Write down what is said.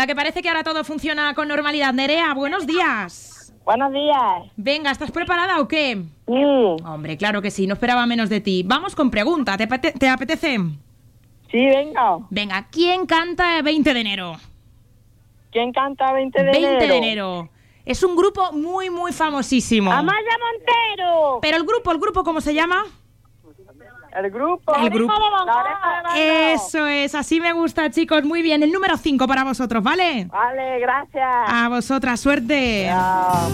Venga, que parece que ahora todo funciona con normalidad. Nerea, buenos días. Buenos días. Venga, ¿estás preparada o qué? Sí. Hombre, claro que sí, no esperaba menos de ti. Vamos con pregunta, ¿te apetece? Sí, venga. Venga, ¿quién canta 20 de enero? ¿Quién canta 20 de 20 enero? de enero. Es un grupo muy, muy famosísimo. ¡Amaya Montero! Pero el grupo, ¿cómo se llama? El grupo. El grupo. La Oreja de Van Gogh. Eso es, así me gusta, chicos. Muy bien, el número 5 para vosotros, ¿vale? Vale, gracias. A vosotras, suerte. Chao.